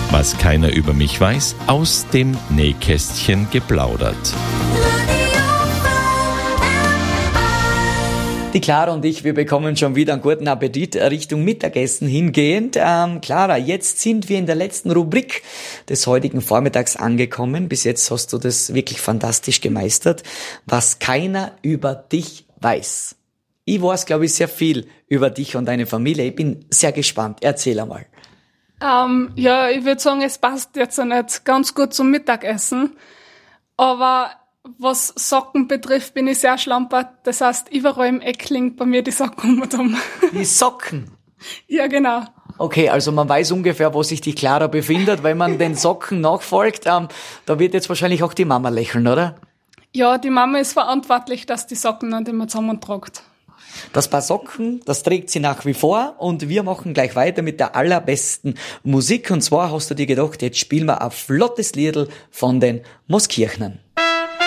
Was keiner über mich weiß, aus dem Nähkästchen geplaudert. Die Clara und ich, wir bekommen schon wieder einen guten Appetit Richtung Mittagessen hingehend. Clara, jetzt sind wir in der letzten Rubrik des heutigen Vormittags angekommen. Bis jetzt hast du das wirklich fantastisch gemeistert. Was keiner über dich weiß. Ich weiß, glaube ich, sehr viel über dich und deine Familie. Ich bin sehr gespannt. Erzähl einmal. Ja, ich würde sagen, es passt jetzt nicht ganz gut zum Mittagessen. Aber was Socken betrifft, bin ich sehr schlampert. Das heißt, überall im Eck liegen bei mir die Socken um. Die Socken? Ja, genau. Okay, also man weiß ungefähr, wo sich die Clara befindet. Wenn man den Socken nachfolgt, da wird jetzt wahrscheinlich auch die Mama lächeln, oder? Ja, die Mama ist verantwortlich, dass die Socken nicht immer zusammentragt. Das Paar Socken, das trägt sie nach wie vor und wir machen gleich weiter mit der allerbesten Musik. Und zwar hast du dir gedacht, jetzt spielen wir ein flottes Liedl von den Moskirchnern.